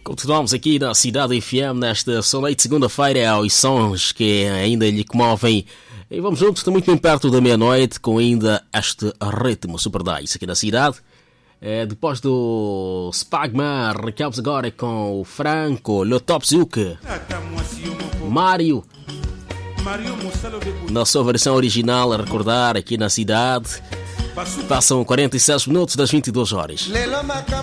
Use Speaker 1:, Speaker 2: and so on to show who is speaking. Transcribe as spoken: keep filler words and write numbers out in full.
Speaker 1: Continuamos aqui na Cidade F M nesta soleil de segunda-feira aos sons que ainda lhe comovem. E vamos juntos, está muito bem perto da meia-noite com ainda este ritmo super nice aqui na cidade. É, depois do Spagman, arrancamos agora com o Franco, Le Top Zouk, Mário, na sua versão original, a recordar aqui na cidade. Passam quarenta e seis minutos das vinte e duas horas.